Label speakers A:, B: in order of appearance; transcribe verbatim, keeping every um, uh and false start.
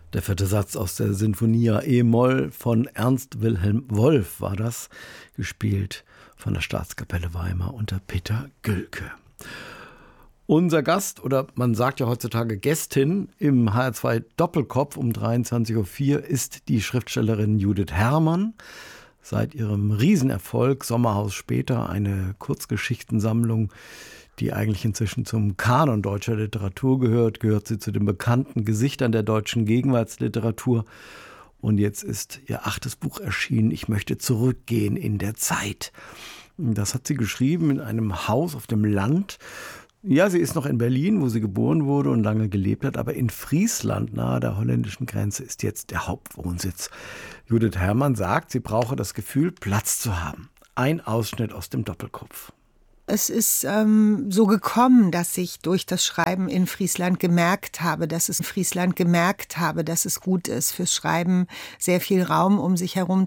A: Der vierte Satz aus der Sinfonia E-Moll von Ernst Wilhelm Wolf war das, gespielt von der Staatskapelle Weimar unter Peter Gülke. Unser Gast, oder man sagt ja heutzutage Gästin, im H R zwei Doppelkopf um dreiundzwanzig Uhr vier ist die Schriftstellerin Judith Herrmann. Seit ihrem Riesenerfolg Sommerhaus später, eine Kurzgeschichtensammlung, die eigentlich inzwischen zum Kanon deutscher Literatur gehört, gehört sie zu den bekannten Gesichtern der deutschen Gegenwartsliteratur. Und jetzt ist ihr achtes Buch erschienen, Ich möchte zurückgehen in der Zeit. Das hat sie geschrieben in einem Haus auf dem Land. Ja, sie ist noch in Berlin, wo sie geboren wurde und lange gelebt hat, aber in Friesland, nahe der holländischen Grenze, ist jetzt der Hauptwohnsitz. Judith Herrmann sagt, sie brauche das Gefühl, Platz zu haben. Ein Ausschnitt aus dem Doppelkopf.
B: Es ist ähm, so gekommen, dass ich durch das Schreiben in Friesland gemerkt habe, dass es in Friesland gemerkt habe, dass es gut ist, fürs Schreiben sehr viel Raum um sich herum